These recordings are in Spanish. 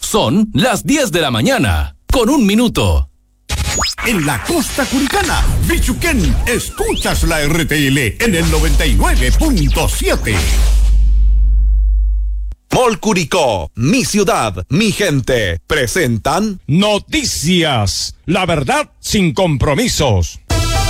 Son las 10 de la mañana, con 1 minuto. En la costa curicana, Bichuquén, escuchas la RTL en el 99.7. Mall Curicó, mi ciudad, mi gente, presentan Noticias, la verdad sin compromisos.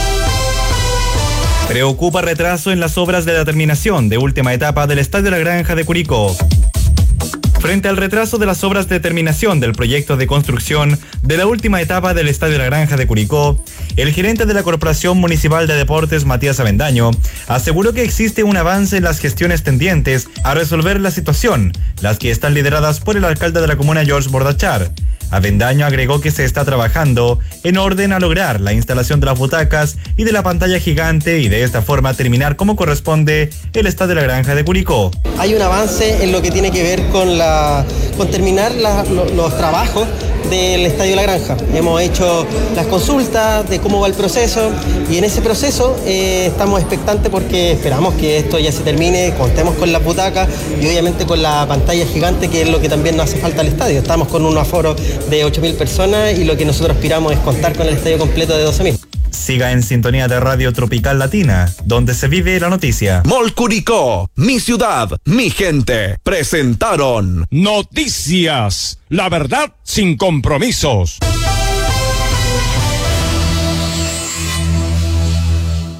Preocupa retraso en las obras de la terminación de última etapa del Estadio La Granja de Curicó. Frente al retraso de las obras de terminación del proyecto de construcción de la última etapa del Estadio La Granja de Curicó, el gerente de la Corporación Municipal de Deportes, Matías Avendaño, aseguró que existe un avance en las gestiones tendientes a resolver la situación, las que están lideradas por el alcalde de la comuna, George Bordachar. Avendaño agregó que se está trabajando en orden a lograr la instalación de las butacas y de la pantalla gigante y de esta forma terminar como corresponde el Estadio La Granja de Curicó. Hay un avance en lo que tiene que ver con terminar los trabajos del Estadio La Granja. Hemos hecho las consultas de cómo va el proceso y en ese proceso estamos expectantes porque esperamos que esto ya se termine, contemos con las butacas y obviamente con la pantalla gigante, que es lo que también nos hace falta al estadio. Estamos con un aforo de 8.000 personas y lo que nosotros aspiramos es contar con el estadio completo de 12.000. Siga en sintonía de Radio Tropical Latina, donde se vive la noticia. Mall Curicó, mi ciudad, mi gente, presentaron Noticias, la verdad sin compromisos.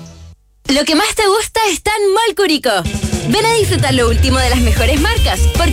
Lo que más te gusta está en Mall Curicó. Ven a disfrutar lo último de las mejores marcas, porque